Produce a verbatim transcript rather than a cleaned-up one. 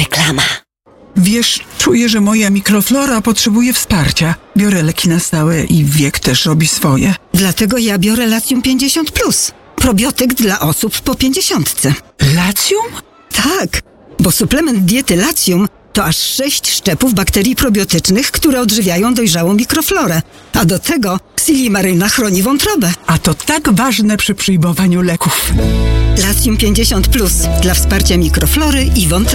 reklama. Wiesz, czuję, że moja mikroflora potrzebuje wsparcia. Biorę leki na stałe i wiek też robi swoje. Dlatego ja biorę Latium pięćdziesiąt plus. Probiotyk dla osób po pięćdziesiątce. Latium? Tak, bo suplement diety Latium to aż sześć szczepów bakterii probiotycznych, które odżywiają dojrzałą mikroflorę. A do tego Silimaryna chroni wątrobę. A to tak ważne przy przyjmowaniu leków. Latium pięćdziesiąt plus dla wsparcia mikroflory i wątroby.